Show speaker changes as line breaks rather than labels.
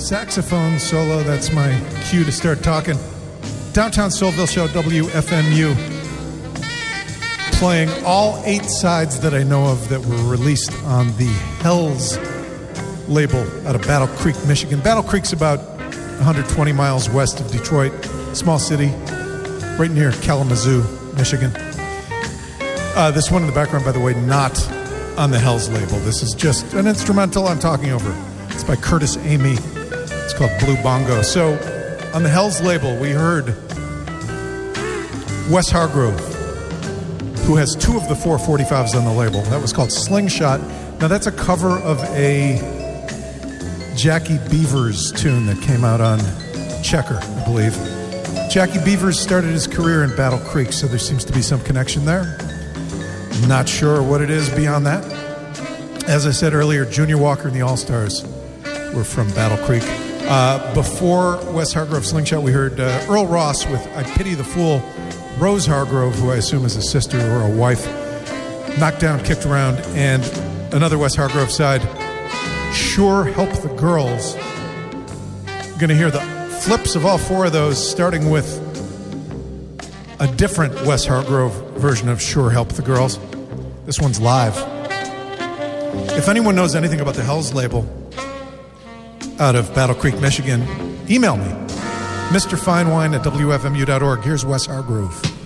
saxophone solo. That's my cue to start talking. Downtown Soulville Show, WFMU. Playing all 8 sides that I know of that were released on the Hells label out of Battle Creek, Michigan. Battle Creek's about 120 miles west of Detroit. Small city, right near Kalamazoo, Michigan. This one in the background, by the way, not on the Hells label. This is just an instrumental I'm talking over. It's by Curtis Amy. It's called Blue Bongo. So, on the Hells label, we heard Wes Hargrove, who has 2 of the 445s on the label. That was called Slingshot. Now, that's a cover of a Jackie Beavers tune that came out on Checker, I believe. Jackie Beavers started his career in Battle Creek, so there seems to be some connection there. Not sure what it is beyond that. As I said earlier, Junior Walker and the All-Stars were from Battle Creek. Before Wes Hargrove Slingshot, we heard Earl Ross with I Pity the Fool. Rose Hargrove, who I assume is a sister or a wife, knocked down, kicked around, and another Wes Hargrove side, Sure Help the Girls. You're going to hear the flips of all 4 of those, starting with a different Wes Hargrove version of Sure Help the Girls. This one's live. If anyone knows anything about the Hells label out of Battle Creek, Michigan, email me, MrFinewine@WFMU.org. Here's Wes Hargrove.